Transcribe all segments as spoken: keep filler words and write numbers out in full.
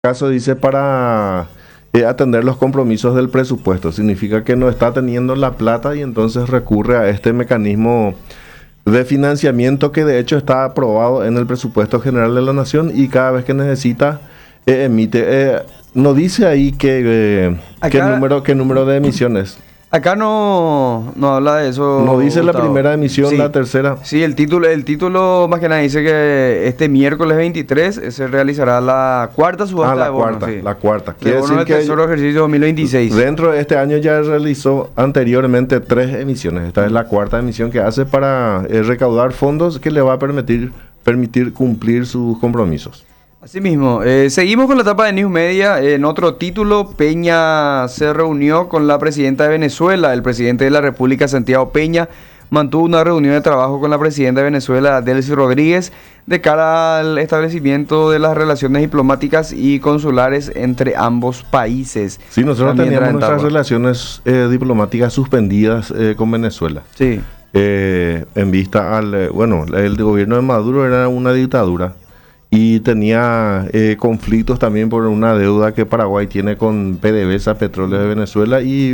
caso dice para eh, atender los compromisos del presupuesto. Significa que no está teniendo la plata y entonces recurre a este mecanismo de financiamiento que de hecho está aprobado en el presupuesto general de la nación y cada vez que necesita eh, emite. Eh, no dice ahí que, eh, qué Acá- número, qué número de emisiones. Acá no, no habla de eso. No dice la Gustavo. primera emisión, Sí. la tercera. Sí, el título, el título más que nada dice que este miércoles veintitrés se realizará la cuarta subasta Ah, la de bonos. cuarta, sí. la cuarta. De Quiere bonos decir del que Tesoro ejercicio dos mil veintiséis. dentro de este año ya realizó anteriormente tres emisiones. Esta es la cuarta emisión que hace para eh, recaudar fondos que le va a permitir, permitir cumplir sus compromisos. Asimismo, eh, seguimos con la etapa de News Media. En otro título, Peña se reunió con la presidenta de Venezuela. El presidente de la República, Santiago Peña, mantuvo una reunión de trabajo con la presidenta de Venezuela, Delcy Rodríguez, de cara al establecimiento de las relaciones diplomáticas y consulares entre ambos países. Sí, nosotros También teníamos entra en nuestras etapa. relaciones eh, diplomáticas suspendidas eh, con Venezuela. Sí, Eh, en vista al, eh, bueno, el gobierno de Maduro era una dictadura y tenía eh, conflictos también por una deuda que Paraguay tiene con PDVSA, Petróleo de Venezuela, y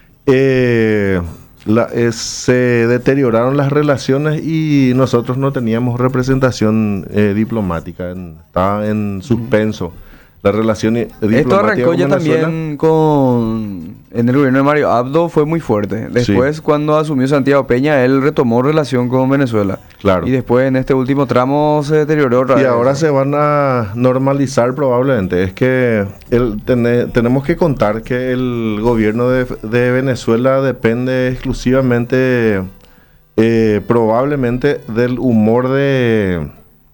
eh, la- eh, se deterioraron las relaciones y nosotros no teníamos representación eh, diplomática, en- estaba en suspenso la relación i- diplomática esto arrancó con ya Venezuela. también con... En el gobierno de Mario Abdo fue muy fuerte. Después, Sí. cuando asumió Santiago Peña, él retomó relación con Venezuela. Claro. Y después, en este último tramo, se deterioró otra Y vez. ahora se van a normalizar probablemente. Es que el, tene- tenemos que contar que el gobierno de, de Venezuela depende exclusivamente, eh, probablemente, del humor de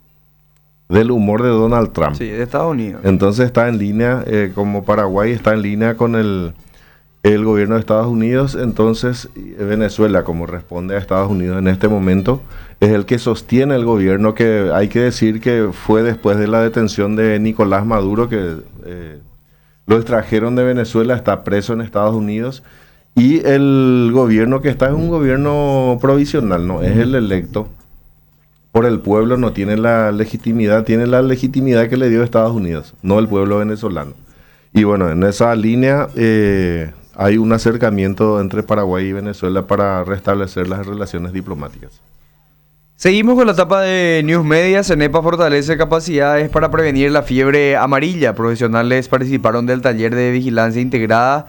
del humor de Donald Trump. Sí, de Estados Unidos. Entonces está en línea, eh, como Paraguay está en línea con el, el gobierno de Estados Unidos, entonces eh, Venezuela, como responde a Estados Unidos en este momento, es el que sostiene el gobierno, que hay que decir que fue después de la detención de Nicolás Maduro, que eh, lo extrajeron de Venezuela, está preso en Estados Unidos, y el gobierno que está es un gobierno provisional, no es el electo por el pueblo, no tiene la legitimidad, tiene la legitimidad que le dio Estados Unidos, no el pueblo venezolano. Y bueno, en esa línea eh, hay un acercamiento entre Paraguay y Venezuela para restablecer las relaciones diplomáticas. Seguimos con la etapa de News Media. Cenepa fortalece capacidades para prevenir la fiebre amarilla. Profesionales participaron del taller de vigilancia integrada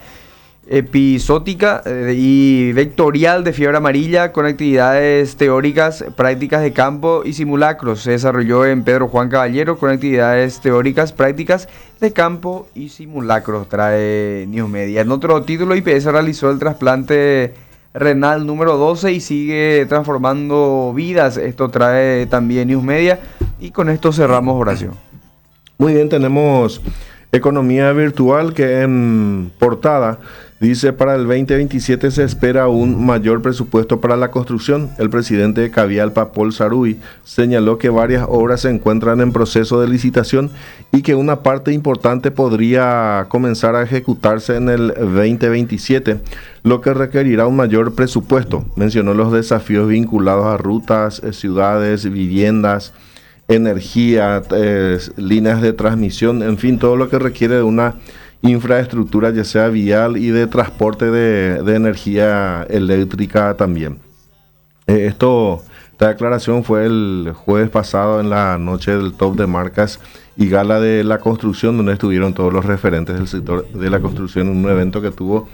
episótica eh, y vectorial de fiebre amarilla con actividades teóricas, prácticas de campo y simulacros. Se desarrolló en Pedro Juan Caballero con actividades teóricas, prácticas de campo y simulacros, trae News Media. En otro título, I P S realizó el trasplante renal número doce y sigue transformando vidas. Esto trae también News Media. Y con esto cerramos, Horacio. Muy bien, tenemos economía virtual, que en portada dice: para el veinte veintisiete se espera un mayor presupuesto para la construcción. El presidente de Cavialpa, Paul Saruy, señaló que varias obras se encuentran en proceso de licitación y que una parte importante podría comenzar a ejecutarse en el veinte veintisiete, lo que requerirá un mayor presupuesto. Mencionó los desafíos vinculados a rutas, eh, ciudades, viviendas, energía, eh, líneas de transmisión, en fin, todo lo que requiere de una infraestructura, ya sea vial y de transporte de, de energía eléctrica también. Eh, esto, esta declaración fue el jueves pasado en la noche del Top de Marcas y Gala de la Construcción, donde estuvieron todos los referentes del sector de la construcción en un evento que tuvo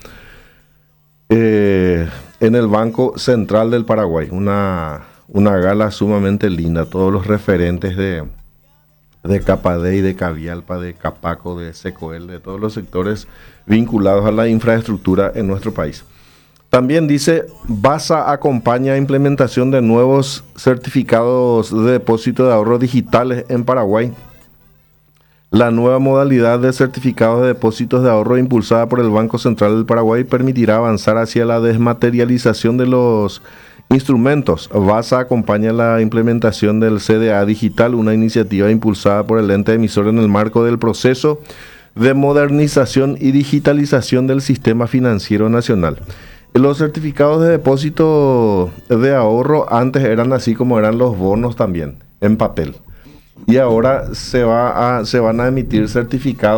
eh, en el Banco Central del Paraguay. Una, una gala sumamente linda, todos los referentes de de Capadei, de Cavialpa, de Capaco, de Secoel, de todos los sectores vinculados a la infraestructura en nuestro país. También dice: BASA acompaña implementación de nuevos certificados de depósito de ahorro digitales en Paraguay. La nueva modalidad de certificados de depósitos de ahorro impulsada por el Banco Central del Paraguay permitirá avanzar hacia la desmaterialización de los instrumentos. BASA acompaña la implementación del C D A Digital, una iniciativa impulsada por el ente emisor en el marco del proceso de modernización y digitalización del sistema financiero nacional. Los certificados de depósito de ahorro antes eran así como eran los bonos también, en papel. y ahora se, va a, se van a emitir certificados